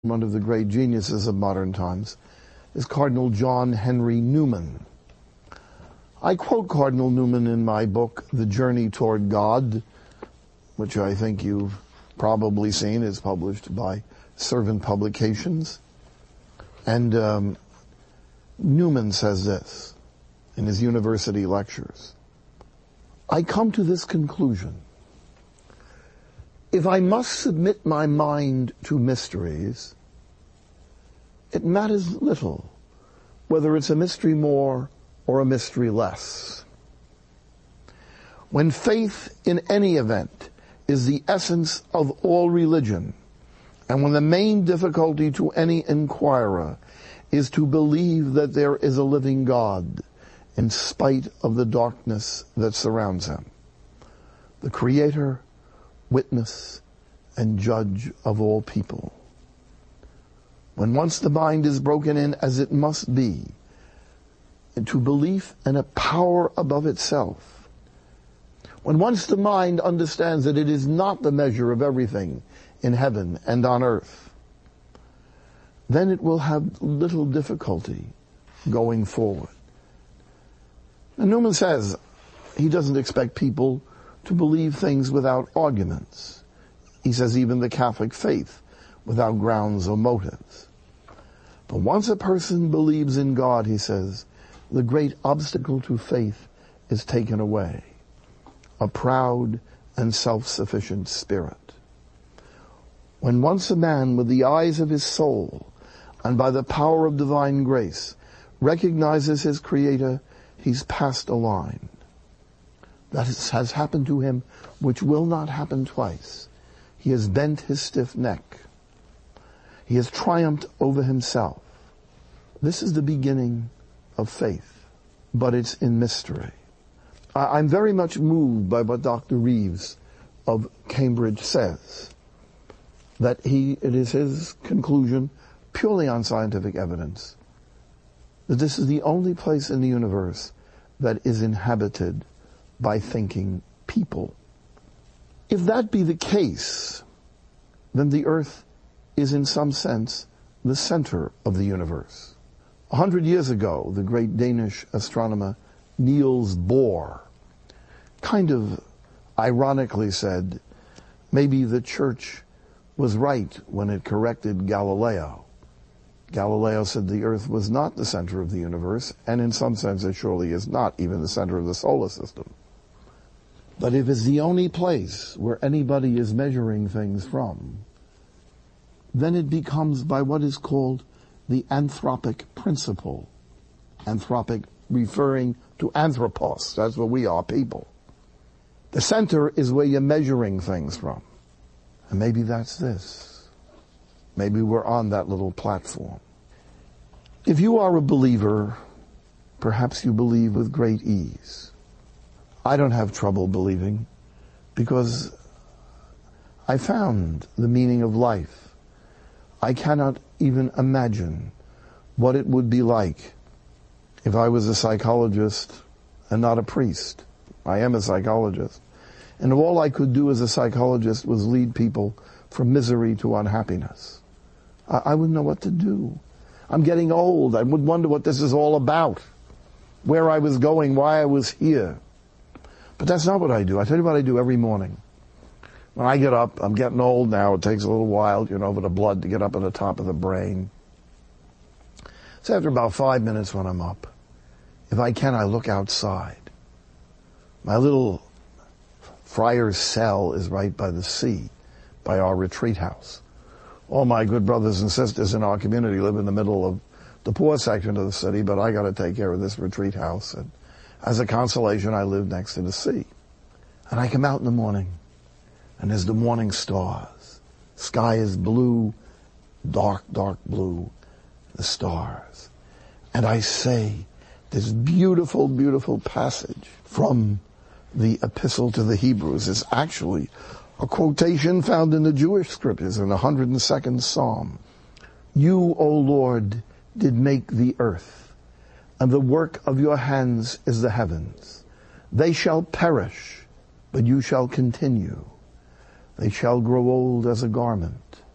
One of the great geniuses of modern times is Cardinal John Henry Newman. I quote Cardinal Newman in my book, The Journey Toward God, which I think you've probably seen is published by Servant Publications. And Newman says this in his university lectures. I come to this conclusion. If I must submit my mind to mysteries, it matters little whether it's a mystery more or a mystery less. When faith in any event is the essence of all religion, and when the main difficulty to any inquirer is to believe that there is a living God in spite of the darkness that surrounds him, the Creator, witness, and judge of all people. When once the mind is broken in, as it must be, into belief in a power above itself, when once the mind understands that it is not the measure of everything in heaven and on earth, then it will have little difficulty going forward. And Newman says he doesn't expect people to believe things without arguments. He says even the Catholic faith without grounds or motives. But once a person believes in God, he says, the great obstacle to faith is taken away. A proud and self-sufficient spirit. When once a man with the eyes of his soul and by the power of divine grace recognizes his Creator, he's passed a line. That has happened to him, which will not happen twice. He has bent his stiff neck. He has triumphed over himself. This is the beginning of faith, but it's in mystery. I'm very much moved by what Dr. Reeves of Cambridge says, that it is his conclusion, purely on scientific evidence, that this is the only place in the universe that is inhabited by thinking people. If that be the case, then the earth is in some sense the center of the universe. 100 years ago, the great Danish astronomer Niels Bohr kind of ironically said, maybe the church was right when it corrected Galileo. Galileo said the earth was not the center of the universe, and in some sense it surely is not even the center of the solar system. But if it's the only place where anybody is measuring things from, then it becomes by what is called the anthropic principle. Anthropic referring to anthropos, that's what we are, people. The center is where you're measuring things from. And maybe that's this. Maybe we're on that little platform. If you are a believer, perhaps you believe with great ease. I don't have trouble believing because I found the meaning of life. I cannot even imagine what it would be like if I was a psychologist and not a priest. I am a psychologist. And if all I could do as a psychologist was lead people from misery to unhappiness, I wouldn't know what to do. I'm getting old. I would wonder what this is all about, where I was going, why I was here. But that's not what I do. I tell you what I do every morning. When I get up, I'm getting old now. It takes a little while, for the blood to get up at the top of the brain. So after about 5 minutes when I'm up, if I can, I look outside. My little friar's cell is right by the sea, by our retreat house. All my good brothers and sisters in our community live in the middle of the poor section of the city, but I got to take care of this retreat house. And as a consolation, I live next to the sea. And I come out in the morning, and there's the morning stars. Sky is blue, dark, dark blue, the stars. And I say this beautiful, beautiful passage from the Epistle to the Hebrews. It's actually a quotation found in the Jewish scriptures in the 102nd Psalm. You, O Lord, did make the earth, and the work of your hands is the heavens. They shall perish, but you shall continue. They shall grow old as a garment,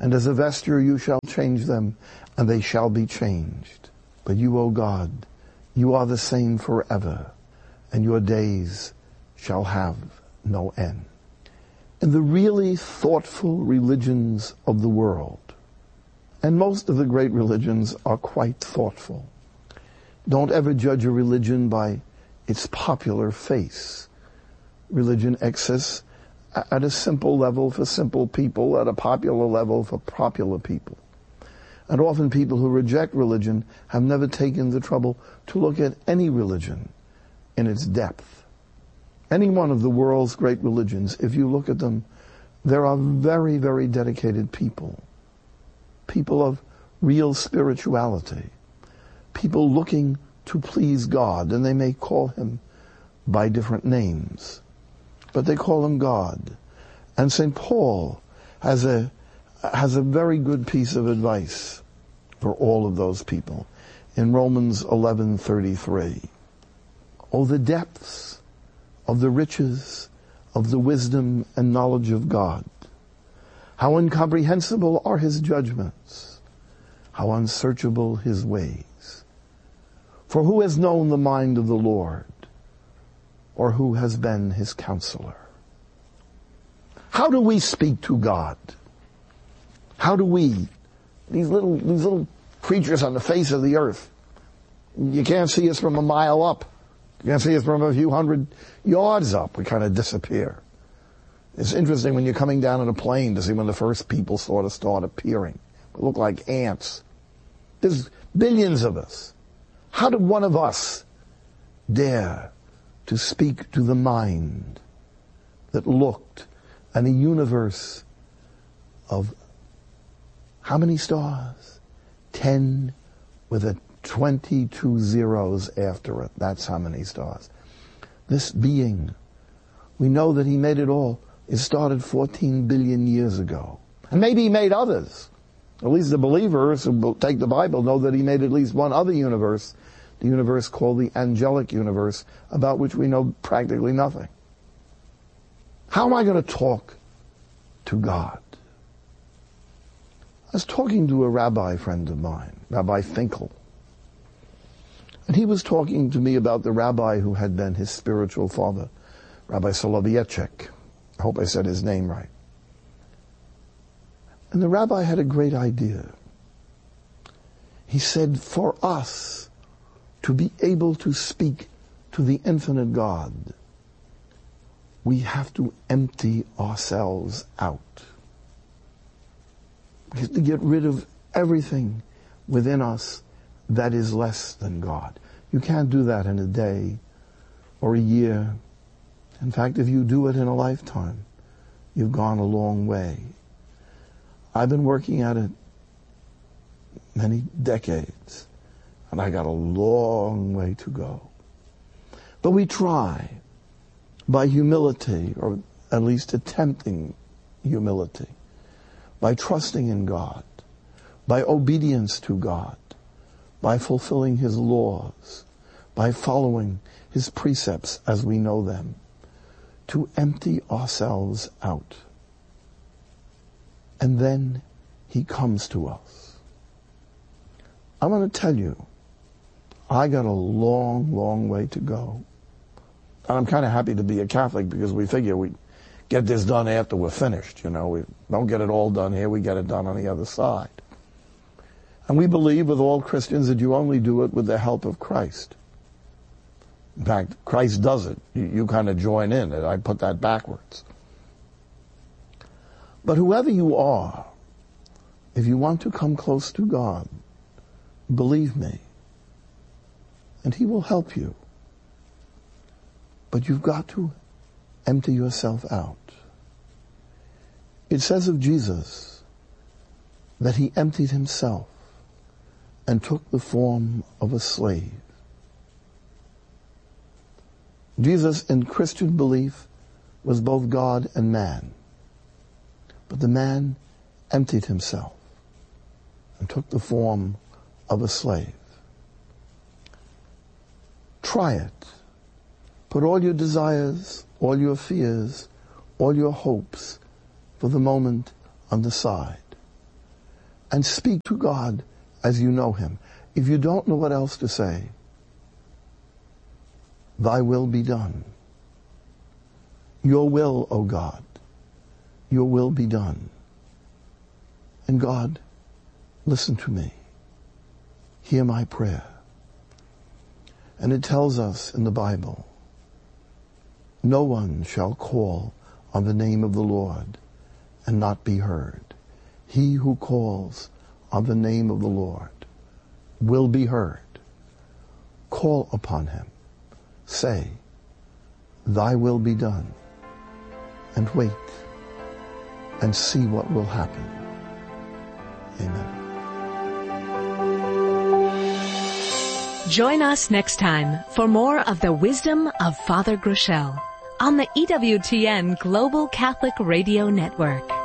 and as a vesture you shall change them, and they shall be changed. But you, O God, you are the same forever, and your days shall have no end. In the really thoughtful religions of the world, and most of the great religions are quite thoughtful. Don't ever judge a religion by its popular face. Religion exists at a simple level for simple people, at a popular level for popular people. And often people who reject religion have never taken the trouble to look at any religion in its depth. Any one of the world's great religions, if you look at them, there are very, very dedicated people. People of real spirituality. People looking to please God, and they may call him by different names, but they call him God. And St. Paul has a very good piece of advice for all of those people in Romans 11:33. Oh, the depths of the riches of the wisdom and knowledge of God. How incomprehensible are his judgments, how unsearchable his ways. For who has known the mind of the Lord, or who has been his counselor? How do we speak to God? How do we, these little creatures on the face of the earth, you can't see us from a mile up. You can't see us from a few hundred yards up. We kind of disappear. It's interesting when you're coming down in a plane to see when the first people sort of start appearing. We look like ants. There's billions of us. How did one of us dare to speak to the mind that looked at a universe of how many stars? 10 with a 22 zeros after it. That's how many stars. This being, we know that he made it all. It started 14 billion years ago. And maybe he made others. At least the believers who take the Bible know that he made at least one other universe, the universe called the angelic universe, about which we know practically nothing. How am I going to talk to God? I was talking to a rabbi friend of mine, Rabbi Finkel. And he was talking to me about the rabbi who had been his spiritual father, Rabbi Soloveitchik. I hope I said his name right. And the rabbi had a great idea. He said, for us to be able to speak to the infinite God, we have to empty ourselves out. We have to get rid of everything within us that is less than God. You can't do that in a day or a year. In fact, if you do it in a lifetime, you've gone a long way. I've been working at it many decades, and I got a long way to go. But we try by humility, or at least attempting humility, by trusting in God, by obedience to God, by fulfilling his laws, by following his precepts as we know them, to empty ourselves out. And then he comes to us. I'm going to tell you, I got a long, long way to go. And I'm kind of happy to be a Catholic because we figure we get this done after we're finished. You know, we don't get it all done here, we get it done on the other side. And we believe with all Christians that you only do it with the help of Christ. In fact, Christ does it. You kind of join in. I put that backwards. But whoever you are, if you want to come close to God, believe me, and he will help you. But you've got to empty yourself out. It says of Jesus that he emptied himself and took the form of a slave. Jesus, in Christian belief, was both God and man. But the man emptied himself and took the form of a slave. Try it. Put all your desires, all your fears, all your hopes for the moment on the side. and speak to God as you know him. If you don't know what else to say, thy will be done. Your will, O God, your will be done. And God, listen to me. Hear my prayer. And it tells us in the Bible, no one shall call on the name of the Lord and not be heard. He who calls on the name of the Lord will be heard. Call upon him. Say, thy will be done. And wait and see what will happen. Amen. Join us next time for more of the wisdom of Father Groeschel on the EWTN Global Catholic Radio Network.